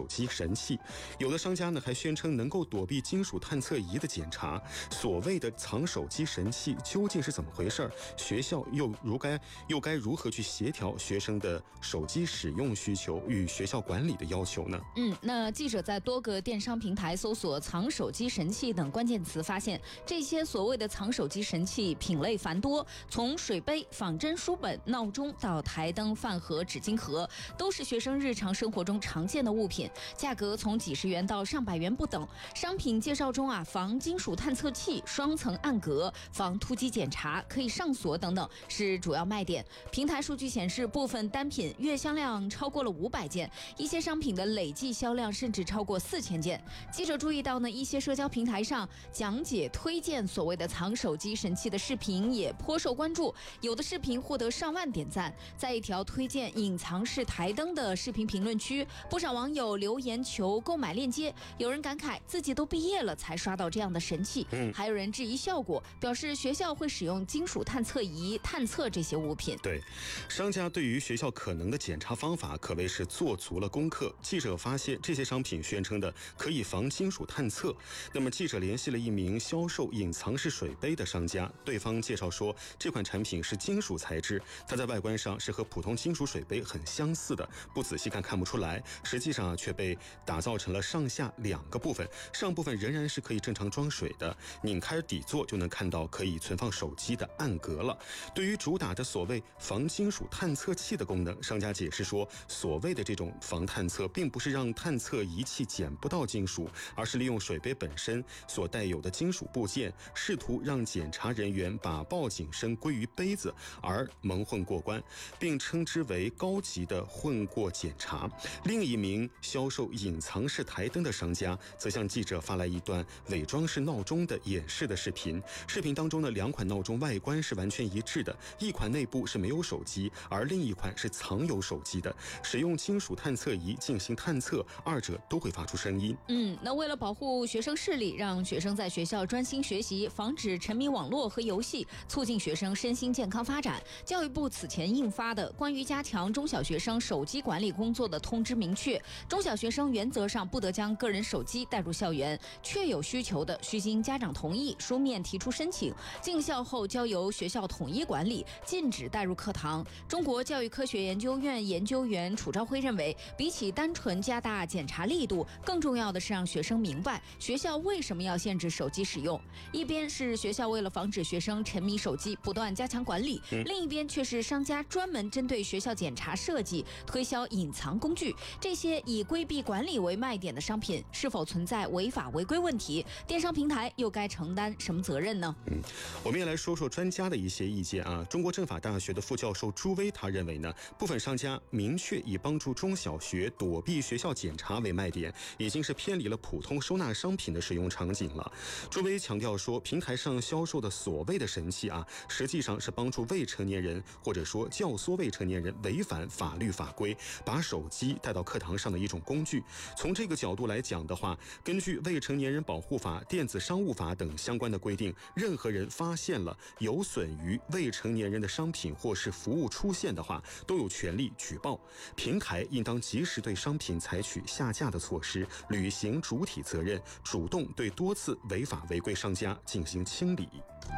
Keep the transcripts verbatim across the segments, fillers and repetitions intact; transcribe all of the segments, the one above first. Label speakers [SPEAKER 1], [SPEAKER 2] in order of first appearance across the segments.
[SPEAKER 1] 手机神器。有的商家呢还宣称能够躲避金属探测仪的检查。所谓的藏手机神器究竟是怎么回事？学校又如该又该如何去协调学生的手机使用需求与学校管理的要求呢？
[SPEAKER 2] 嗯，那记者在多个电商平台搜索藏手机神器等关键词，发现这些所谓的藏手机神器品类繁多，从水杯、仿真书本、闹钟到台灯、饭盒、纸巾盒，都是学生日常生活中常见的物品，价格从几十元到上百元不等。商品介绍中啊，防金属探测器、双层暗格、防突击检查、可以上锁等等是主要卖点。平台数据显示，部分单品月销量超过了五百件，一些商品的累计销量甚至超过四千件。记者注意到呢，一些社交平台上讲解推荐所谓的藏手机神器的视频也颇受关注，有的视频获得上万点赞。在一条推荐隐藏式台灯的视频评论区，不少网友留言求购买链接，有人感慨自己都毕业了才刷到这样的神器，嗯，还有人质疑效果，表示学校会使用金属探测仪探测这些物品。
[SPEAKER 1] 对，商家对于学校可能的检查方法可谓是做足了功课。记者发现这些商品宣称的可以防金属探测，那么记者联系了一名销售隐藏式水杯的商家，对方介绍说这款产品是金属材质，它在外观上是和普通金属水杯很相似的，不仔细看看不出来，实际上却被打造成了上下两个部分，上部分仍然是可以正常装水的，拧开底座就能看到可以存放手机的暗格了。对于主打的所谓防金属探测器的功能，商家解释说，所谓的这种防探测并不是让探测仪器捡不到金属，而是利用水杯本身所带有的金属部件，试图让检查人员把报警声归于杯子而蒙混过关，并称之为高级的混过检查。另一名销售隐藏式台灯的商家则向记者发来一段伪装式闹钟的演示的视频。视频当中的两款闹钟外观是完全一致的，一款内部是没有手机，而另一款是藏有手机的，使用金属探测仪进行探测，二者都会发出声音。
[SPEAKER 2] 嗯，那为了保护学生视力，让学生在学校专心学习，防止沉迷网络和游戏，促进学生身心健康发展，教育部此前印发的关于加强中小学生手机管理工作的通知明确，中小学生原则上不得将个人手机带入校园，确有需求的需经家长同意，书面提出申请，进校后交由学校统一管理，禁止带入课堂。中国教育科学研究院研究员楚昭辉认为，比起单纯加大检查力度，更重要的是让学生明白学校为什么要限制手机使用。一边是学校为了防止学生沉迷手机不断加强管理，嗯、另一边却是商家专门针对学校检查设计推销隐藏工具。这些以规避管理为卖点的商品是否存在违法违规问题？电商平台又该承担什么责任呢？
[SPEAKER 1] 嗯，我们也来说说专家的一些意见啊。中国政法大学的副教授朱威他认为呢，部分商家明确以帮助中小学躲避学校检查为卖点，已经是偏离了普通收纳商品的使用场景了。朱威强调说，平台上销售的所谓的神器啊，实际上是帮助未成年人或者说教唆未成年人违反法律法规，把手机带到课堂上的一种工具。从这个角度来讲的话，根据未成年人保护法、电子商务法等相关的规定，任何人发现了有损于未成年人的商品或是服务出现的话，都有权利举报。平台应当及时对商品采取下架的措施，履行主体责任，主动对多次违法违规商家进行清理。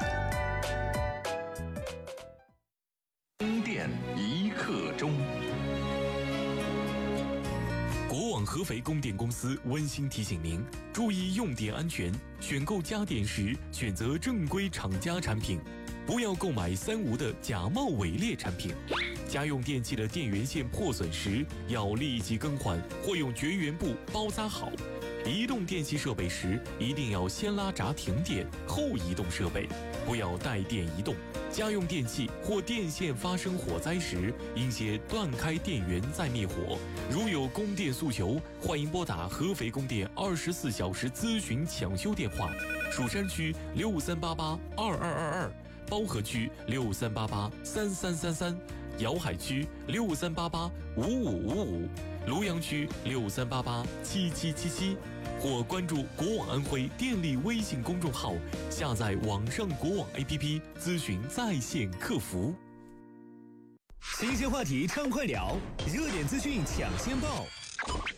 [SPEAKER 3] 供电一刻钟。
[SPEAKER 4] 国网合肥供电公司温馨提醒您，注意用电安全，选购家电时选择正规厂家产品，不要购买三无的假冒伪劣产品。家用电器的电源线破损时，要立即更换或用绝缘布包扎好。移动电器设备时，一定要先拉闸停电，后移动设备，不要带电移动。家用电器或电线发生火灾时，应先断开电源再灭火。如有供电诉求，欢迎拨打合肥供电二十四小时咨询抢修电话：蜀山区六三八八二二二二，包河区六三八八三三三三，瑶海区六三八八五五五五，庐阳区六三八八七七七七。或关注国网安徽电力微信公众号，下载网上国网 A P P 咨询在线客服。
[SPEAKER 5] 新鲜话题畅快聊，热点资讯抢先报。